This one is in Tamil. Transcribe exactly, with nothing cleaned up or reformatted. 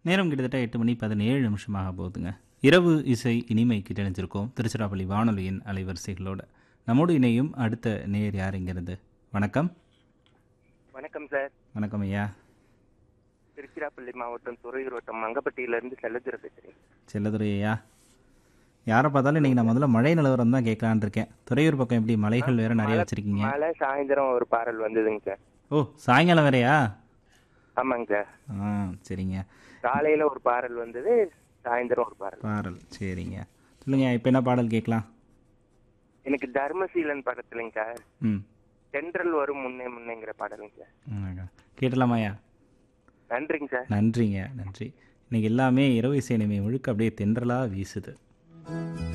நேரம் கிட்டத்தட்ட எட்டு மணி பதினேழு நிமிஷமாக போகுதுங்க. இரவு இசை இனிமைக்கு இணைஞ்சிருக்கோம் திருச்சிராப்பள்ளி வானொலியின் அலைவரிசைகளோட. நம்மோடு இணையும் அடுத்த நேயர் யார் இங்கிருந்து? வணக்கம். வணக்கம் சார். வணக்கம் ஐயா. திருச்சிராப்பள்ளி மாவட்டம் துறையூர் வட்டம் மங்கப்பட்டியிலிருந்து செல்லதுரை பேசுறேன். செல்லதுரை ஐயா, யாரை பார்த்தாலும் இன்னைக்கு நான் முதல்ல மழை நிலவரம் தான் கேட்கலான் இருக்கேன். துறையூர் பக்கம் எப்படி மலைகள் வேற நிறைய வச்சிருக்கீங்க? மழை சாயந்தரம் ஒரு பாடல் வந்ததுங்க சார். ஓ, சாயங்காலம் வேறையா? ஆமாங்க சார். ஆ சரிங்க. காலையில ஒரு பாடல் வந்தது, சாயந்தரம் ஒரு பாடல். பாடல் சரிங்க. சொல்லுங்க, இப்போ என்ன பாடல் கேட்கலாம்? எனக்கு தர்மசீலன் படத்துலங்க சார் ம் தென்றல் வரும் முன்னே முன்னேங்கிற பாடலுங்க சார். ம், கேட்டலாமாய்யா? நன்றிங்க சார். நன்றிங்க, நன்றி. இன்னைக்கு எல்லாமே இரவு இசை இனிமை முழுக்க அப்படியே தென்றலாக வீசுது.